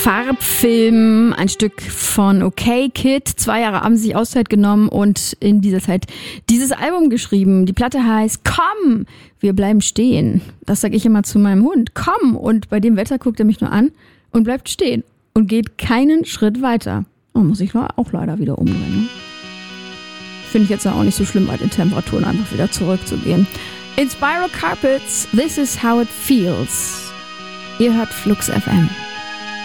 Farbfilm, ein Stück von Okay Kid. 2 Jahre haben sie sich Auszeit genommen und in dieser Zeit dieses Album geschrieben. Die Platte heißt Komm, wir bleiben stehen. Das sage ich immer zu meinem Hund. Komm! Und bei dem Wetter guckt er mich nur an und bleibt stehen und geht keinen Schritt weiter. Oh, muss ich auch leider wieder umdrehen. Finde ich jetzt auch nicht so schlimm, bei den Temperaturen einfach wieder zurückzugehen. In Spiral Carpets, This is how it feels. Ihr hört Flux FM.